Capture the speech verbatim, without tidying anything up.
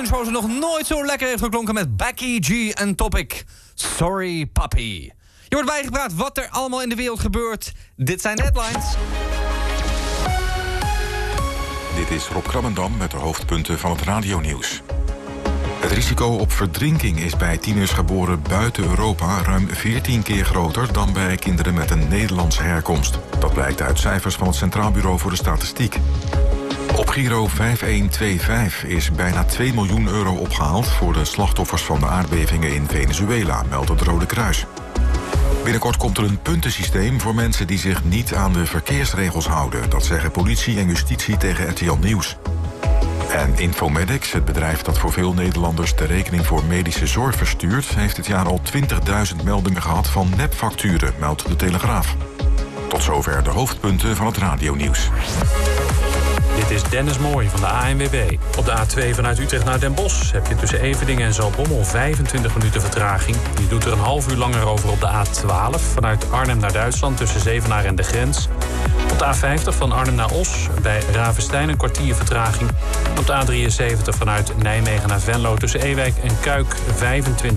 Show ze nog nooit zo lekker heeft geklonken met Becky G en Topic. Sorry, papi. Je wordt bijgepraat wat er allemaal in de wereld gebeurt. Dit zijn de headlines. Dit is Rob Krabbendam met de hoofdpunten van het radionieuws. Het risico op verdrinking is bij tieners geboren buiten Europa ruim veertien keer groter dan bij kinderen met een Nederlandse herkomst. Dat blijkt uit cijfers van het Centraal Bureau voor de Statistiek. Op Giro vijf een twee vijf is bijna twee miljoen euro opgehaald voor de slachtoffers van de aardbevingen in Venezuela, meldt het Rode Kruis. Binnenkort komt er een puntensysteem voor mensen die zich niet aan de verkeersregels houden. Dat zeggen politie en justitie tegen R T L Nieuws. En Infomedics, het bedrijf dat voor veel Nederlanders de rekening voor medische zorg verstuurt, heeft dit jaar al twintigduizend meldingen gehad van nepfacturen, meldt de Telegraaf. Tot zover de hoofdpunten van het radionieuws. Dit is Dennis Mooij van de A N W B. Op de A twee vanuit Utrecht naar Den Bosch heb je tussen Everdingen en Zaltbommel vijfentwintig minuten vertraging. Je doet er een half uur langer over op de A twaalf vanuit Arnhem naar Duitsland tussen Zevenaar en de grens. Op de A vijftig van Arnhem naar Os bij Ravenstein een kwartier vertraging. Op de A drieënzeventig vanuit Nijmegen naar Venlo tussen Ewijk en Kuik vijfentwintig